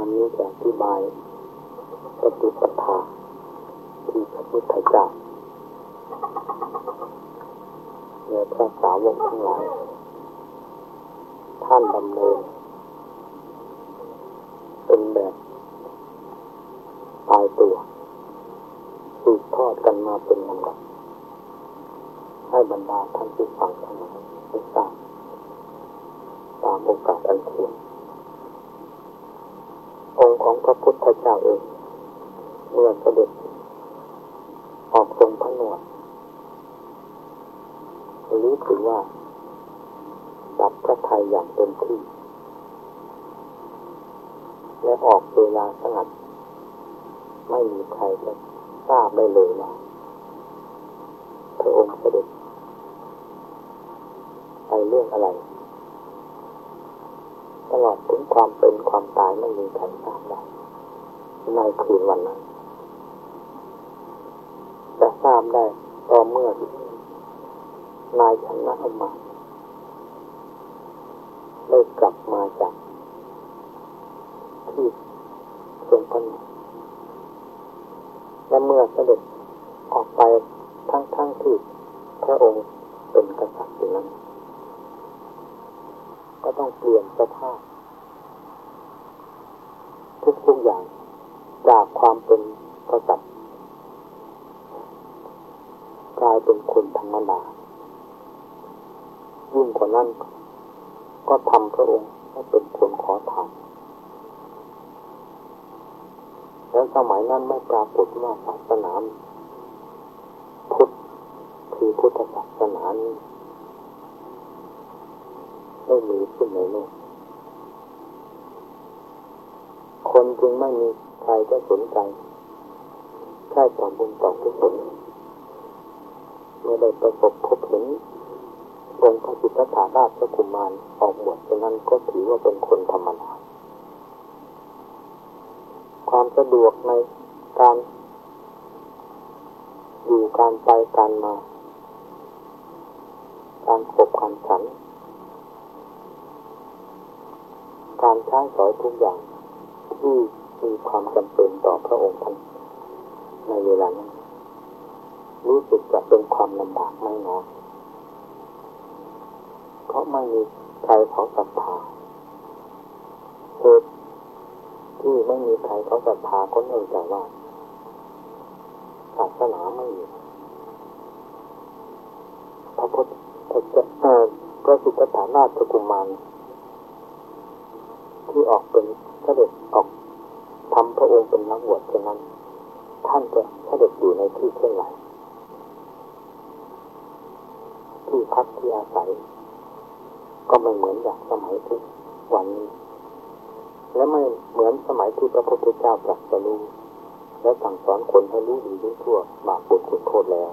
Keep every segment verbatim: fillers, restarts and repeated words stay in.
วันนี้จะอธิบายปฏิปทาที่พระพุทธเจ้าและพระสาวกทั้งหลายท่านดำเนินเป็นแบบตายตัวสืบทอดกันมาเป็นลำดับให้บรรดาท่านผู้ฟังทั้งหลายได้ทราบตามโอกาสอันควรองค์ของพระพุทธเจ้าเองเมื่อเสด็จออกทรงผนวดรู้สึกว่าดับพระทัยอย่างเต็มที่และออกเวลาสงัดไม่มีใครจะทราบได้เลยว่าพระองค์เสด็จไปเรื่องอะไรตลอดถึงความเป็นความตายไม่มีใครทราบได้ในคืนวันนั้นจะทราบได้ต่อเมื่อนายชนะอมาตย์ได้กลับมาจากที่ทรงพระนามและเมื่อเสด็จออกไปทั้งๆที่พระองค์เป็นกษัตริย์อยู่นั้นก็ต้องเปลี่ยนสภาพทุกๆอย่างจากความเป็นกษัตริย์กลายเป็นคนธรรมดายิ่งกว่านั้นก็ทำพระองค์ให้เป็นคนขอทานแล้วสมัยนั้นไม่ปรากฏว่าศาสนาพุทธคือพุทธศาสนานี้ไม่มีขึ้นในโลกคนจึงไม่มีใครจะสนใจแค่ต่อบุญต่อกุศลเมื่อได้ประสบพบเห็นองค์พระสิทธัตถราชกุมารออกบวชฉะนั้นก็ถือว่าเป็นคนธรรมดาความสะดวกในการอยู่การไปการมาการขบการฉันการใช้สอยทุกอย่างที่มีความจำเป็นต่อพระองค์ท่านในเวลานั้นรู้สึกจะเป็นความลำบากไม่น้อยเพราะไม่มีใครเขาศรัทธาเหตุที่ไม่มีใครเขาศรัทธาก็เนื่องจากว่าศาสนาไม่มีพระพุทธเจ้าพระสิทธัตถราชกุมารที่ออกเป็นเสด็จออกทำพระองค์เป็นนักบวชฉะนั้นท่านจะเสด็จอยู่ในที่เช่นไรที่พักที่อาศัยก็ไม่เหมือนอย่างสมัยทุกวันนี้และไม่เหมือนสมัยที่พระพุทธเจ้าตรัสรู้และสั่งสอนคนให้รู้ดีรู้ชั่วบาปบุญคุณโทษแล้ว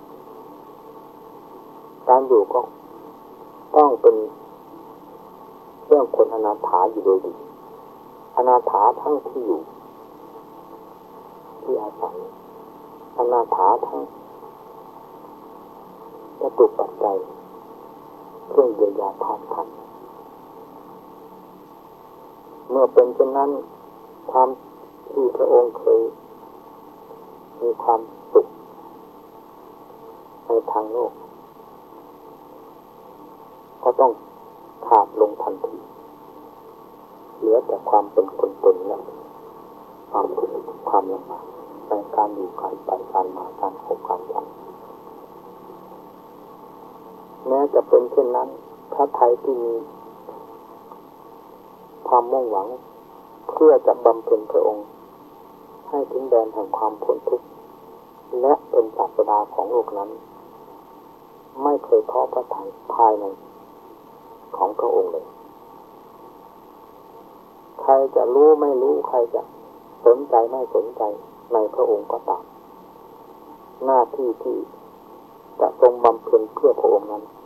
การอยู่ก็ต้องเป็นเรื่องคนอนาถาอยู่โดยดีอนาถาทั้งที่อยู่ที่อาศัยอนาถาทั้งวัตถุปัจจัยเครื่องเยียวยาธาตุขันธ์เมื่อเป็นเช่นนั้นความที่พระองค์เคยมีความสุขในทางโลกก็ต้องขาดลงทันทีเหลือแต่ความเป็นคนตนและความทุกข์ความลำบากในการอยู่การไปการมาการพบการฉันแม้จะเป็นเช่นนั้นพระทัยที่มีความมุ่งหวังเพื่อจะบำเพ็ญพระองค์ให้ถึงแดนแห่งความพ้นทุกข์และเป็นศาสดาของโลกนั้นไม่เคยท้อพระทัยภายในของพระองค์เลยใครจะรู้ไม่รู้ใครจะสนใจไม่สนใจในพระองค์ก็ตามหน้าที่ที่จะทรงบำเพ็ญเพื่อพระองค์นั้น